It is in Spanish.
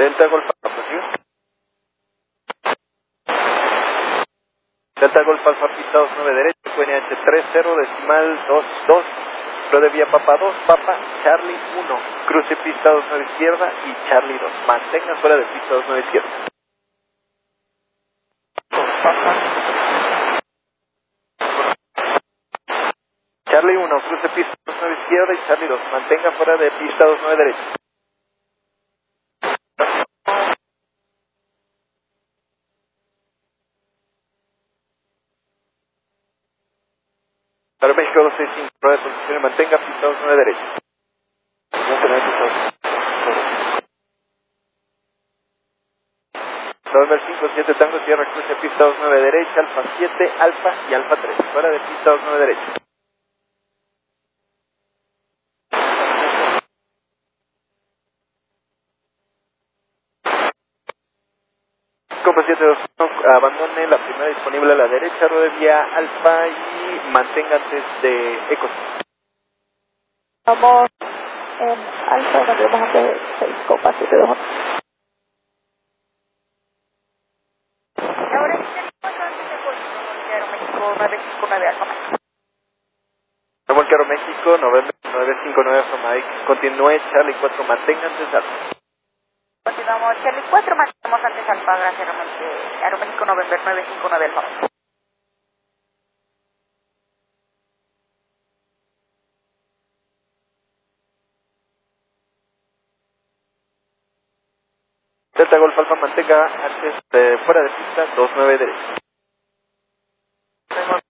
Delta Golf Alfa, ¿sí? Delta Golf Alfa, pista 29 derecha, QNH 30, decimal 22, pro de vía Papa 2, Papa, Charlie 1, cruce pista 29 izquierda y Charlie 2. Mantengan fuera de pista 29 izquierda. Charlie 1, cruce pista 29 izquierda y Charlie 2. Mantenga fuera de pista 29 derecha. Para México 265, prueba de posición y mantenga pista 29 derecha. November 57 Tango Sierra cruce pista 29 derecha, Alfa 7, Alfa y Alfa 3. Fuera de pista 29 derecha. Copa 721, abandone la primera disponible a la derecha, ruede vía Alfa y mantenga antes de Ecos. Vamos en Alfa, nos vemos antes de 6, Copa 721. Ahora sí tenemos antes de México 959 Alfa Mike. Remolque Aeroméxico, November 959 Alfa Mike. Continúe Charlie 4, mantenga antes de Alfa. Continuamos Charlie 4, mantenemos antes Alfa, gracias Aeroméxico November 959 Alfa Mike. Delta Golf Alfa, mantenga antes fuera de pista 29 derecha.